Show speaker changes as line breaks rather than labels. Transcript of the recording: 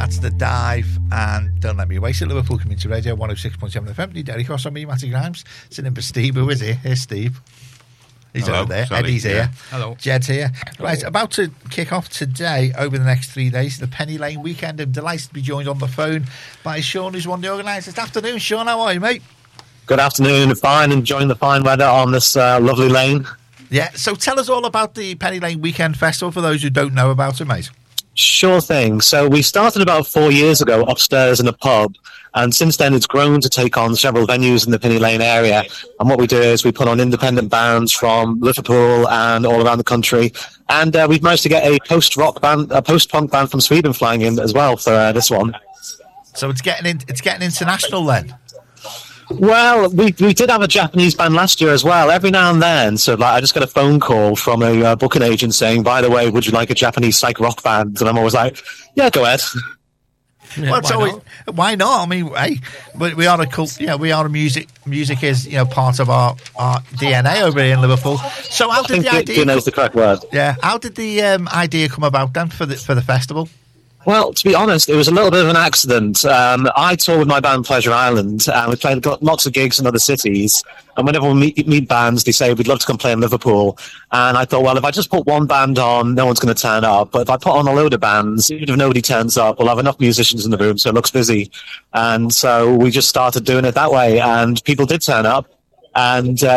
That's The Dive and Don't Let Me Waste It. Liverpool Community Radio 106.7 FM. Derek Ross on me, Matty Grimes. Sitting in for Steve. Who is here? Here's Steve. He's
Hello,
over there.
sorry.
Eddie's here.
Hello.
Jed's here. Right, about to kick off today over the next 3 days, the Penny Lane weekend. I'm delighted to be joined on the phone by Sean, who's one of the organisers. Good afternoon, Sean. How are you, mate?
Good afternoon. Fine. Enjoying the fine weather on this lovely lane.
Yeah, so tell us all about the Penny Lane Weekend Festival for those who don't know about it, mate.
Sure thing. So we started about 4 years ago upstairs in a pub, and since then it's grown to take on several venues in the Penny Lane area. And what we do is we put on independent bands from Liverpool and all around the country, and we've managed to get a post-rock band, a post-punk band from Sweden flying in as well for this one.
So it's getting international then.
Well, we did have a Japanese band last year as well. Every now and then, so like I just get a phone call from a booking agent saying, "By the way, would you like a Japanese psych rock band?" And I'm always like, "Yeah, go ahead."
Yeah, well, why not? I mean, hey, we are a cult. You know, we are a music. Music is part of our DNA over here in Liverpool. So how did the idea?
DNA's the correct word.
Yeah, how did the idea come about then for the festival?
Well, to be honest, it was a little bit of an accident. I toured with my band Pleasure Island, and we played lots of gigs in other cities. And whenever we meet bands, they say, we'd love to come play in Liverpool. And I thought, well, if I just put one band on, no one's going to turn up. But if I put on a load of bands, even if nobody turns up, we'll have enough musicians in the room so it looks busy. And so we just started doing it that way, and people did turn up. And